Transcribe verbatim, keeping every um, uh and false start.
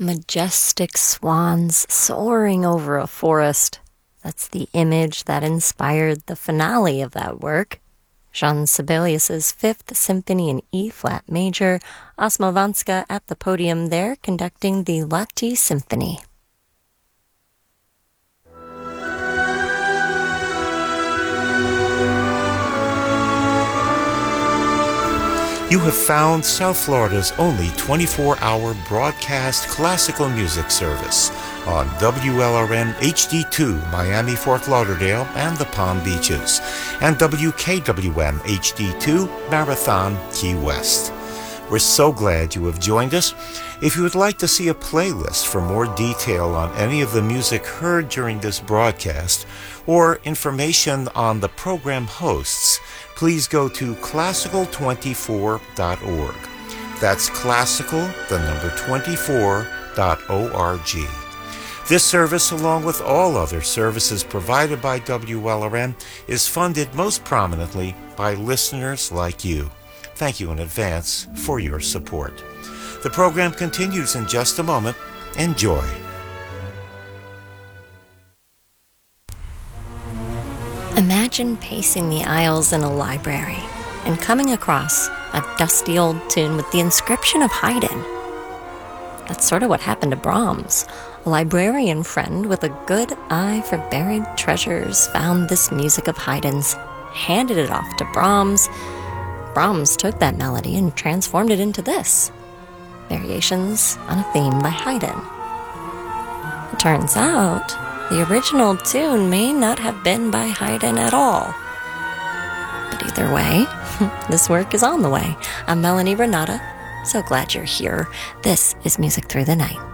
Majestic swans soaring over a forest. That's the image that inspired the finale of that work. Jean Sibelius's Fifth Symphony in E-flat major, Osmowska at the podium there conducting the Lahti Symphony. You have found South Florida's only twenty-four hour broadcast classical music service on W L R N H D two Miami, Fort Lauderdale, and the Palm Beaches, and W K W M H D two Marathon, Key West. We're so glad you have joined us. If you would like to see a playlist for more detail on any of the music heard during this broadcast, or information on the program hosts, please go to classical twenty-four dot org. That's classical, the number twenty-four dot org. This service, along with all other services provided by W L R N, is funded most prominently by listeners like you. Thank you in advance for your support. The program continues in just a moment. Enjoy. Imagine pacing the aisles in a library and coming across a dusty old tune with the inscription of Haydn. That's sort of what happened to Brahms. A librarian friend with a good eye for buried treasures found this music of Haydn's, handed it off to Brahms. Brahms took that melody and transformed it into this. Variations on a theme by Haydn. It turns out the original tune may not have been by Haydn at all. But either way, this work is on the way. I'm Melanie Renata. So glad you're here. This is Music Through the Night.